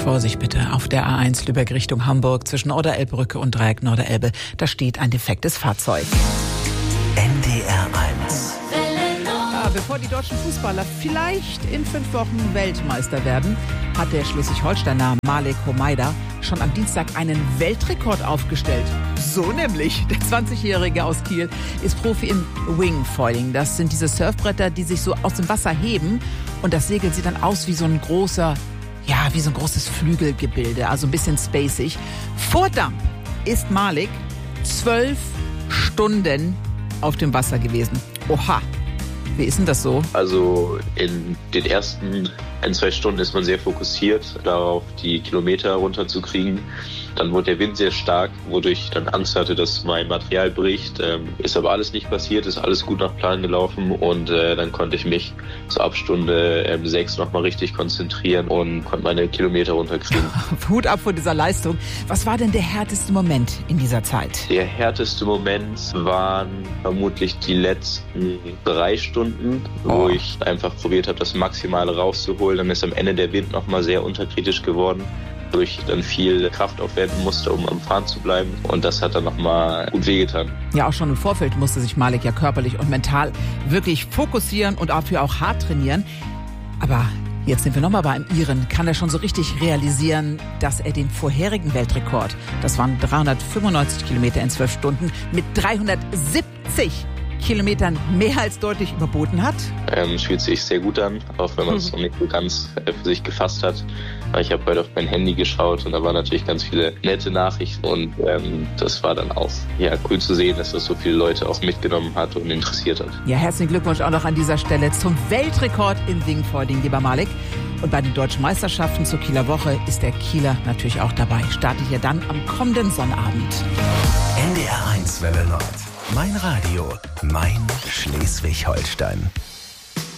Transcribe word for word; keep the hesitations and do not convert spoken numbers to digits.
Vorsicht bitte auf der A eins Lübeck Richtung Hamburg zwischen Oder-Elb-Brücke und Dreieck Norderelbe. Da steht ein defektes Fahrzeug. N D R eins. Ja, bevor die deutschen Fußballer vielleicht in fünf Wochen Weltmeister werden, hat der Schleswig-Holsteiner Malik Homeida schon am Dienstag einen Weltrekord aufgestellt. So nämlich. Der zwanzigjährige aus Kiel ist Profi im Wingfoiling. Das sind diese Surfbretter, die sich so aus dem Wasser heben. Und das Segel sieht dann aus wie so ein großer, ja, wie so ein großes Flügelgebilde. Also ein bisschen spacig. Vor Dampf ist Malik zwölf Stunden auf dem Wasser gewesen. Oha. Wie ist denn das so? Also in den ersten ein, zwei Stunden ist man sehr fokussiert darauf, die Kilometer runterzukriegen. Dann wurde der Wind sehr stark, wodurch ich dann Angst hatte, dass mein Material bricht. Ähm, ist aber alles nicht passiert, ist alles gut nach Plan gelaufen und äh, dann konnte ich mich so ab Stunde ähm, sechs nochmal richtig konzentrieren und konnte meine Kilometer runterkriegen. Hut ab vor dieser Leistung. Was war denn der härteste Moment in dieser Zeit? Der härteste Moment waren vermutlich die letzten drei Stunden, wo oh. ich einfach probiert habe, das Maximale rauszuholen. Dann ist am Ende der Wind nochmal sehr unterkritisch geworden, wodurch ich dann viel Kraft aufwenden musste, um am Fahren zu bleiben. Und das hat dann nochmal gut wehgetan. Ja, auch schon im Vorfeld musste sich Malik ja körperlich und mental wirklich fokussieren und dafür auch hart trainieren. Aber jetzt sind wir nochmal beim Iren. Kann er schon so richtig realisieren, dass er den vorherigen Weltrekord, das waren dreihundertfünfundneunzig Kilometer in zwölf Stunden, mit dreihundertsiebzig Kilometern mehr als deutlich überboten hat? Ähm, fühlt sich sehr gut an, auch wenn man es noch nicht so ganz äh, für sich gefasst hat. Ich habe heute auf mein Handy geschaut und da waren natürlich ganz viele nette Nachrichten und ähm, das war dann auch ja, cool zu sehen, dass das so viele Leute auch mitgenommen hat und interessiert hat. Ja, herzlichen Glückwunsch auch noch an dieser Stelle zum Weltrekord im Wingfoiling, lieber Malik. Und bei den Deutschen Meisterschaften zur Kieler Woche ist der Kieler natürlich auch dabei. Startet ja dann am kommenden Sonnabend. N D R eins Welle Nord. Mein Radio, mein Schleswig-Holstein.